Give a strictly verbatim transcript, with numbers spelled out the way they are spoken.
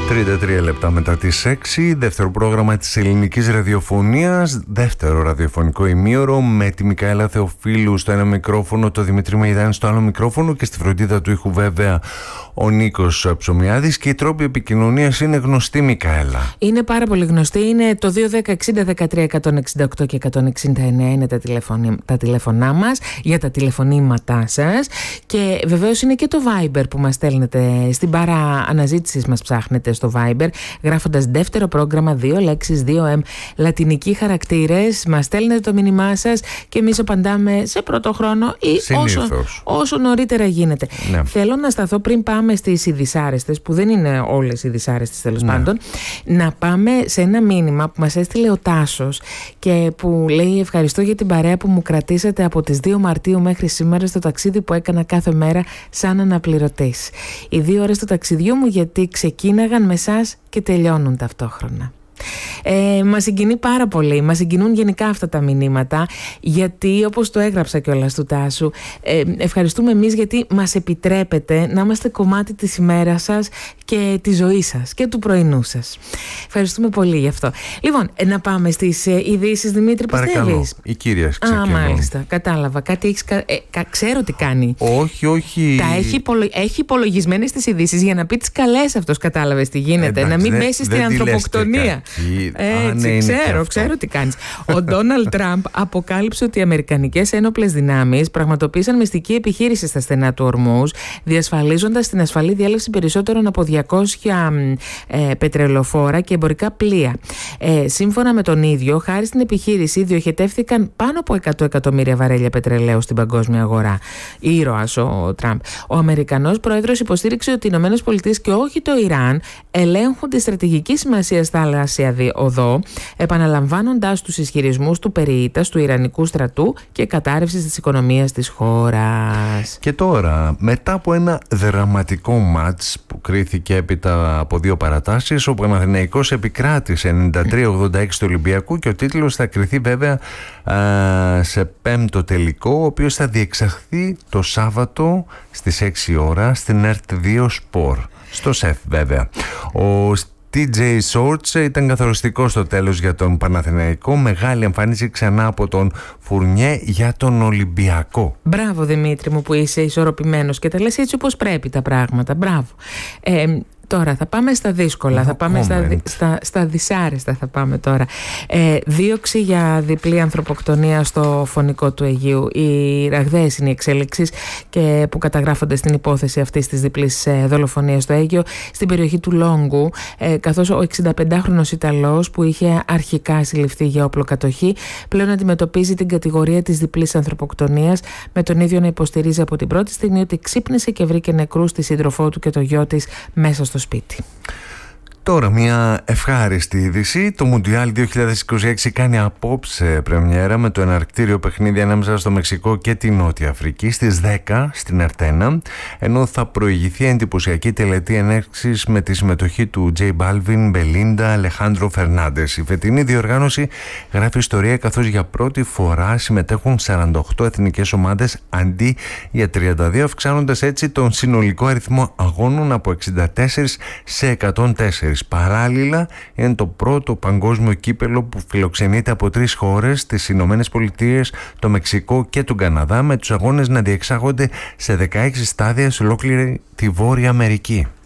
τριάντα τρία λεπτά μετά τις έξι, δεύτερο πρόγραμμα της ελληνικής ραδιοφωνίας, δεύτερο ραδιοφωνικό ημίωρο με τη Μικαέλα Θεοφίλου στο ένα μικρόφωνο, το Δημήτρη Μεϊδάνη στο άλλο μικρόφωνο και στη φροντίδα του ήχου βέβαια ο Νίκος Ψωμιάδης. Και οι τρόποι επικοινωνίας είναι γνωστοί, Μικαέλα. Είναι πάρα πολύ γνωστοί. Είναι το δύο ένα μηδέν εξήντα δεκατρία εκατόν εξήντα οκτώ και εκατόν εξήντα εννέα είναι τα, τηλεφωνή, τα τηλεφωνά μας για τα τηλεφωνήματά σας. Και βεβαίως είναι και το Viber που μας στέλνετε στην παρά αναζήτησης, μας ψάχνετε στο Viber γράφοντας δεύτερο πρόγραμμα, δύο λέξεις, δύο εμ, λατινικοί χαρακτήρες. Μας στέλνετε το μήνυμά σας και εμείς απαντάμε σε πρώτο χρόνο ή όσο, όσο νωρίτερα γίνεται. Ναι. Θέλω να σταθώ πριν πάμε στις οι δυσάρεστες, που δεν είναι όλες οι δυσάρεστες τέλος ναι. πάντων, να πάμε σε ένα μήνυμα που μας έστειλε ο Τάσος και που λέει: ευχαριστώ για την παρέα που μου κρατήσατε από τις δύο Μαρτίου μέχρι σήμερα στο ταξίδι που έκανα κάθε μέρα σαν αναπληρωτής. Οι δύο ώρες του ταξιδιού μου γιατί ξεκίναγαν με εσάς και τελειώνουν ταυτόχρονα. Ε, μας συγκινεί πάρα πολύ, μας συγκινούν γενικά αυτά τα μηνύματα, γιατί όπως το έγραψα κιόλας του Τάσου, ε, ευχαριστούμε εμείς γιατί μας επιτρέπετε να είμαστε κομμάτι της ημέρας σας και της ζωής σας και του πρωινού σας. Ευχαριστούμε πολύ γι' αυτό. Λοιπόν, ε, να πάμε στις ε, ειδήσεις, Δημήτρη, πιστεύεις? Παρακαλώ, η κυρία ξεκινώ. Α, μάλιστα, κατάλαβα. Κάτι έχεις, ε, κα, ξέρω τι κάνει. Όχι, όχι. Τα έχει, υπολο, έχει υπολογισμένες τις ειδήσεις για να πει τις καλές αυτός, κατάλαβες τι γίνεται. Εντάξει, να μην πέσει στην ανθρωποκτονία. Έτσι, Α, ναι, ξέρω, ξέρω τι κάνεις. Ο Ντόναλντ Τραμπ αποκάλυψε ότι οι αμερικανικές ένοπλες δυνάμεις πραγματοποίησαν μυστική επιχείρηση στα στενά του Ορμούζ, διασφαλίζοντας την ασφαλή διέλευση περισσότερων από διακόσια ε, πετρελοφόρα και εμπορικά πλοία. Ε, σύμφωνα με τον ίδιο, χάρη στην επιχείρηση, διοχετεύθηκαν πάνω από εκατό εκατομμύρια βαρέλια πετρελαίου στην παγκόσμια αγορά. Ήρωας ο Τραμπ. Ο Αμερικανός πρόεδρος υποστήριξε ότι οι Ηνωμένες Πολιτείες και όχι το Ιράν ελέγχουν τη στρατηγική σημασία θάλασσια οδό, επαναλαμβάνοντας τους ισχυρισμούς του περιήτας του Ιρανικού στρατού και κατάρρευσης της οικονομίας της χώρας. Και τώρα, μετά από ένα δραματικό μάτς που κρίθηκε έπειτα από δύο παρατάσεις, ο Παναθηναϊκός επικράτησε ενενήντα τρία ογδόντα έξι του Ολυμπιακού και ο τίτλος θα κριθεί βέβαια α, σε πέμπτο τελικό, ο οποίος θα διεξαχθεί το Σάββατο στις έξι ώρα στην ΕΡΤ δύο Sport, στο ΣΕΦ βέβαια. Ο τι τζέι Shorts ήταν καθοριστικό στο τέλος για τον Παναθηναϊκό. Μεγάλη εμφάνιση ξανά από τον Φουρνιέ για τον Ολυμπιακό. Μπράβο, Δημήτρη μου, που είσαι ισορροπημένος και τα λες έτσι όπως πρέπει τα πράγματα. Μπράβο. Ε, Τώρα θα πάμε στα δύσκολα, no θα πάμε στα, στα, στα δυσάρεστα θα πάμε τώρα. Ε, δίωξη για διπλή ανθρωποκτονία στο Φωνικό του Αιγείου. Οι ραγδαίες είναι οι εξέλιξεις και που καταγράφονται στην υπόθεση αυτής της διπλής ε, δολοφονίας στο Αίγιο, στην περιοχή του Λόγκου, ε, καθώς ο εξηνταπεντάχρονος Ιταλός που είχε αρχικά συλληφθεί για όπλο-κατοχή πλέον αντιμετωπίζει την κατηγορία της διπλής ανθρωποκτονίας, με τον ίδιο να υποστηρίζει από την πρώτη στιγμή ότι ξύπνησε και βρήκε νεκρούς τη σύντροφό του και το γιο της μέσα στο σπίτι. Τώρα μια ευχάριστη είδηση. Το Μουντιάλ δύο χιλιάδες είκοσι έξι κάνει απόψε πρεμιέρα με το εναρκτήριο παιχνίδι ανάμεσα στο Μεξικό και τη Νότια Αφρική στις δέκα στην ΕΡΤ ένα, ενώ θα προηγηθεί εντυπωσιακή τελετή ενέξης με τη συμμετοχή του Τζέι Μπάλβιν, Μπελίντα, Αλεχάνδρο Φερνάντες. Η φετινή διοργάνωση γράφει ιστορία, καθώς για πρώτη φορά συμμετέχουν σαράντα οκτώ εθνικές ομάδες αντί για τριάντα δύο, αυξάνοντας έτσι τον συνολικό αριθμό αγώνων από εξήντα τέσσερα σε εκατόν τέσσερα. Παράλληλα, είναι το πρώτο παγκόσμιο κύπελο που φιλοξενείται από τρεις χώρες, τις Ηνωμένες Πολιτείες, το Μεξικό και τον Καναδά, με τους αγώνες να διεξάγονται σε δεκαέξι στάδια σε ολόκληρη τη Βόρεια Αμερική.